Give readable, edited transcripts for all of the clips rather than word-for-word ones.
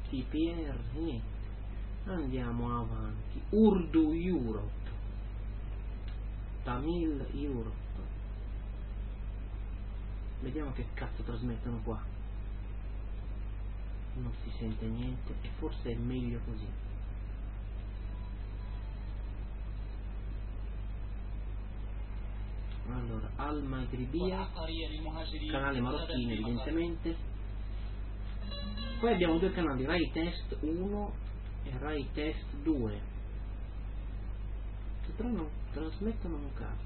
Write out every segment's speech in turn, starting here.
TPR, niente. Andiamo avanti. Urdu Europe, Tamil Europe. Vediamo che cazzo trasmettono qua. Non si sente niente e forse è meglio così. Allora, Al Maghribia, canale marocchino evidentemente. Poi abbiamo due canali, Rai Test 1 e Rai Test 2, che però non trasmettono un cazzo.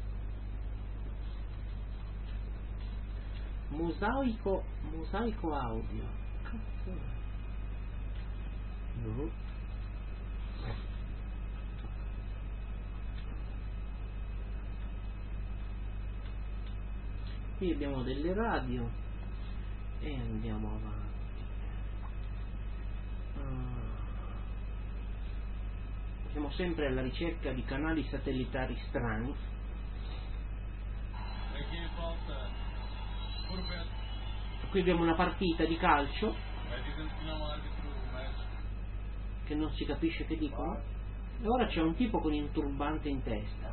Mosaico audio, cazzo è? No. Qui abbiamo delle radio e andiamo avanti. Siamo sempre alla ricerca di canali satellitari strani. Qui abbiamo una partita di calcio che non si capisce che dicono, e ora c'è un tipo con un turbante in testa.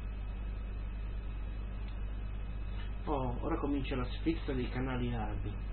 Oh, ora comincia la sfilza dei canali arabi.